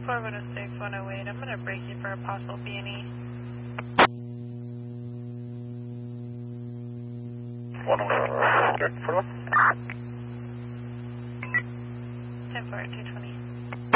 4106, 108. I'm going to break you for a possible B&E. 108. 41? 10-4, 220.